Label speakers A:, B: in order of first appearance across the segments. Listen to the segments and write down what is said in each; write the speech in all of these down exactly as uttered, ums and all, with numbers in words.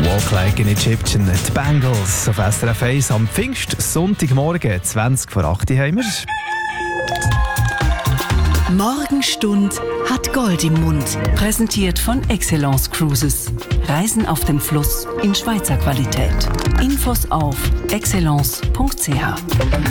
A: Walk Like an Egyptian, die Bangles auf S R F eins am Pfingstsonntagmorgen, zwanzig vor acht haben wir.
B: Morgenstund hat Gold im Mund. Präsentiert von Excellence Cruises. Reisen auf dem Fluss in Schweizer Qualität. Infos auf excellence punkt c h.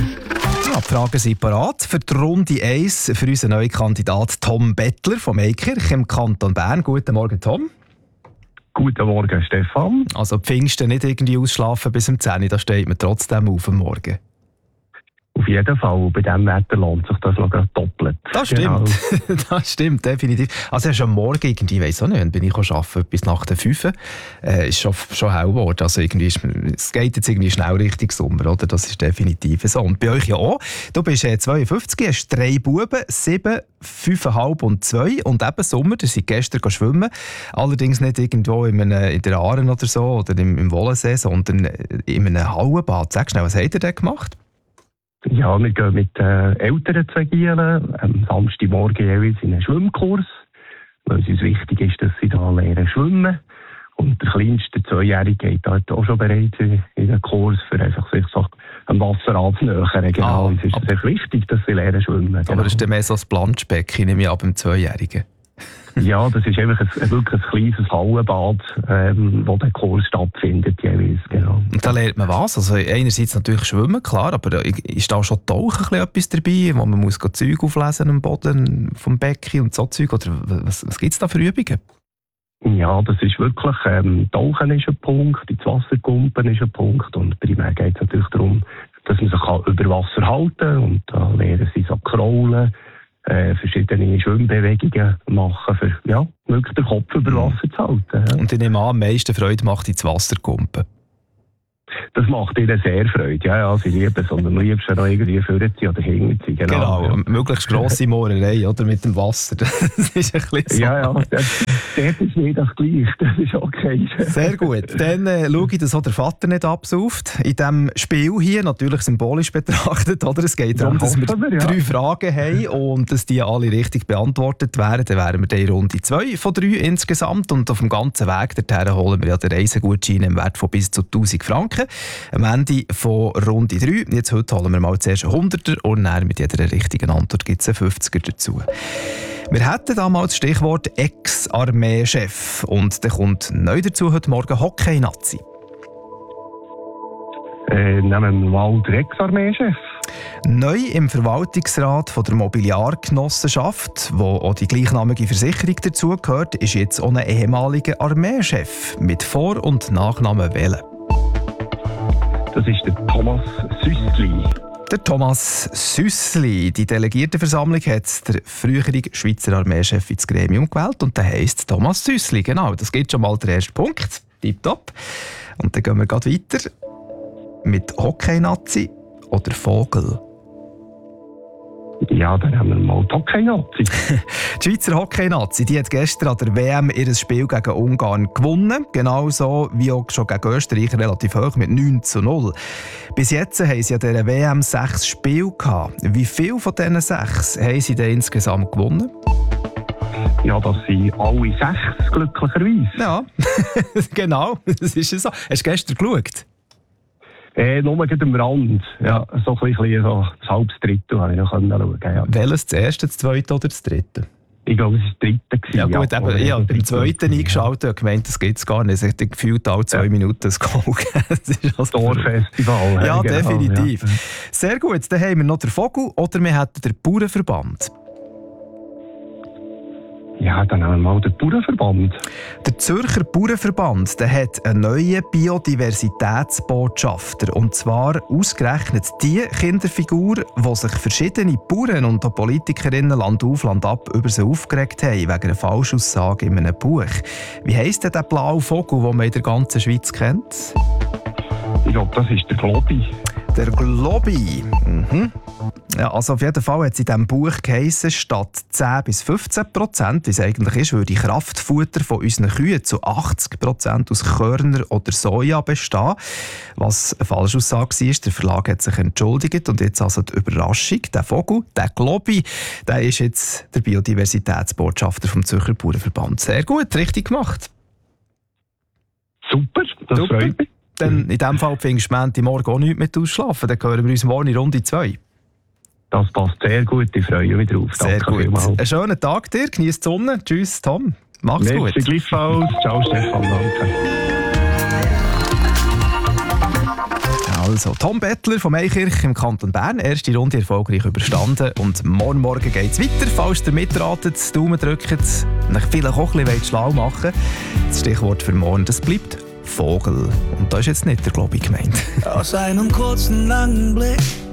A: Ja, die Fragen sind parat für die Runde eins für unseren neuen Kandidat Tom Bettler vom Eikirch im Kanton Bern. Guten Morgen, Tom.
C: Guten Morgen, Stefan.
A: Also Pfingsten nicht irgendwie ausschlafen bis um zehn Uhr, da steht man trotzdem auf am Morgen.
C: Auf jeden Fall, bei diesem Wetter lohnt sich das noch doppelt.
A: Das stimmt, genau. Das stimmt, definitiv. Also erst am Morgen irgendwie, ich weiss auch nicht, bin ich arbeiten bis nach der fünf Uhr, äh, ist schon, schon hell geworden. Also irgendwie ist, es geht jetzt irgendwie schnell Richtung Sommer, oder? Das ist definitiv so. Und bei euch ja auch. Du bist äh, zweiundfünfzig, hast drei Buben, sieben, fünfeinhalb und zwei und eben Sommer, ihr seid gestern schwimmen. Allerdings nicht irgendwo in, einem, in der Aare oder so oder im, im Wollensee, sondern in einem Hallenbad. Sag schnell, was habt ihr denn gemacht?
C: Ja, wir gehen mit den äh, Eltern zwei Gielen am Samstagmorgen jeweils in einen Schwimmkurs, weil es uns wichtig ist, dass sie da lernen schwimmen. Und der kleinste Zweijährige geht dort auch schon bereits in, in den Kurs, für einfach sich so am Wasser anzunähern. Genau,
A: Ah,
C: es ist sehr wichtig, dass sie lernen schwimmen. Genau.
A: Aber das ist dann mehr so ein Planschbecken, nehme ich ab, im Zweijährigen.
C: Ja, das ist einfach ein, wirklich ein kleines Hallenbad, ähm, wo der Kurs stattfindet jeweils, genau.
A: Und da lernt man was? Also einerseits natürlich schwimmen, klar, aber ist da schon Tauchen etwas dabei, wo man muss Zeug auflesen am Boden vom Becken und so Zeug? Oder was, was gibt es da für Übungen?
C: Ja, das ist wirklich, ähm, Tauchen ist ein Punkt, ins Wasser kumpen ist ein Punkt und primär geht es natürlich darum, dass man sich kann über Wasser halten kann und da lernen sie so kraulen, Äh, verschiedene Schwimmbewegungen machen, für ja, wirklich den Kopf über Wasser zu halten. Ja.
A: Und ich nehme an, am meisten Freude macht ins Wasser kumpen.
C: Das macht ihnen sehr Freude. Ja, ja, sie lieben es. Und am liebsten noch irgendwie vorziehen oder hinten. Genau,
A: genau
C: ja.
A: Möglichst grosse Moorerei oder mit dem Wasser. Das ist ein bisschen so.
C: Ja, ja, das, das ist nicht das Gleiche. Das ist okay.
A: Sehr gut. Dann äh, schaue ich, dass auch der Vater nicht absauft. In diesem Spiel hier, natürlich symbolisch betrachtet, oder? Es geht darum, ja, dass wir, wir ja. drei Fragen haben und dass die alle richtig beantwortet werden. Dann wären wir in Runde zwei von drei insgesamt. Und auf dem ganzen Weg dorthin holen wir ja den Reisegutschein im Wert von bis zu tausend Franken. Am Ende von Runde drei. Jetzt heute holen wir mal zuerst einen Hunderter und dann mit jeder richtigen Antwort gibt es einen fünfziger dazu. Wir hätten damals das Stichwort Ex-Armee-Chef. Und dann kommt neu dazu heute Morgen Hockey-Nazi.
C: Äh, nehmen wir mal den Ex-Armee-Chef.
A: Neu im Verwaltungsrat von der Mobiliargenossenschaft, wo auch die gleichnamige Versicherung dazugehört, ist jetzt auch ein ehemaliger Armeechef mit Vor- und Nachnamen wählen.
C: Das ist der Thomas Süssli.
A: Der Thomas Süssli. Die Delegiertenversammlung hat der frühere Schweizer Armeechef ins Gremium gewählt und der heisst Thomas Süssli. Genau, das gibt schon mal den ersten Punkt. Tipptopp. Und dann gehen wir gleich weiter mit Hockey-Nazi oder Vogel.
C: Ja, dann haben wir mal die Hockey-Nazi.
A: Die Schweizer Hockey-Nazi die hat gestern an der W M ihr Spiel gegen Ungarn gewonnen. Genauso wie auch schon gegen Österreich relativ hoch mit neun zu null. Bis jetzt haben sie an dieser W M sechs Spiele gehabt. Wie viele von diesen sechs haben sie denn insgesamt gewonnen?
C: Ja, das sind alle sechs, glücklicherweise.
A: Ja, genau, das ist so. Hast du gestern geschaut?
C: Äh, nur gerade am Rand. Ja, so ein bisschen so das halbe Drittel habe ich noch schauen. Ja.
A: Welches, das erste, das zweite oder das dritte?
C: Ich glaube, es war das dritte.
A: Ja gut, ja, eben, ich habe beim zweiten eingeschaltet und gemeint, das gibt es gar nicht. Es hat gefühlt alle zwei ja. Minuten ein Goal. Das ist also
C: Torfestival.
A: Ja,
C: genau,
A: definitiv.
C: Ja.
A: Sehr gut, dann haben wir noch den Vogel oder wir hätten den Bauernverband.
C: Ja, dann haben wir mal den Bauernverband.
A: Der Zürcher Bauernverband der hat einen neuen Biodiversitätsbotschafter. Und zwar ausgerechnet die Kinderfigur, die sich verschiedene Bauern und auch Politikerinnen Land auf, Land ab über sie aufgeregt haben, wegen einer Falschaussage in einem Buch. Wie heisst denn der blaue Vogel, den man in der ganzen Schweiz kennt?
C: Ich glaube, das ist der Globi.
A: Der Globi. Mhm. Ja, also auf jeden Fall hat es in diesem Buch geheissen, statt zehn bis fünfzehn Prozent, wie es eigentlich ist, würde Kraftfutter von unseren Kühen zu achtzig Prozent aus Körner oder Soja bestehen. Was eine Falschaussage war, der Verlag hat sich entschuldigt und jetzt also die Überraschung, der Vogel, der Globi, der ist jetzt der Biodiversitätsbotschafter vom Zürcher Bauernverband. Sehr gut, richtig gemacht.
C: Super, das
A: Super.
C: freut mich.
A: Dann in diesem Fall findest du Montagmorgen auch nichts mehr ausschlafen. Dann hören wir uns morgen in Runde zwei.
C: Das passt sehr gut, ich freue mich drauf.
A: Sehr
C: Danke
A: gut.
C: vielmals.
A: Einen schönen Tag dir, genieß die Sonne. Tschüss, Tom. Mach's
C: Merci
A: gut.
C: gleichfalls. Ciao, Stefan. Danke.
A: Also, Tom Bettler vom Eikirch im Kanton Bern. Erste Runde erfolgreich überstanden. Und morgen Morgen geht es weiter. Falls ihr mitratet, Daumen drückt, und euch vielleicht auch ein bisschen schlau machen. Das Stichwort für morgen, das bleibt Vogel. Und das ist jetzt nicht der Glaube ich gemeint.
D: Aus einem kurzen, langen Blick